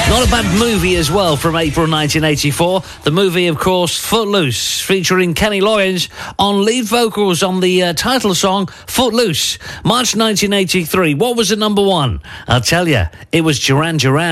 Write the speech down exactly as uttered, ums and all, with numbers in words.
Not a bad movie as well from April nineteen eighty-four. The movie, of course, Footloose, featuring Kenny Loggins on lead vocals on the uh, title song, Footloose. March nineteen eighty-three. What was the number one? I'll tell you, it was Duran Duran.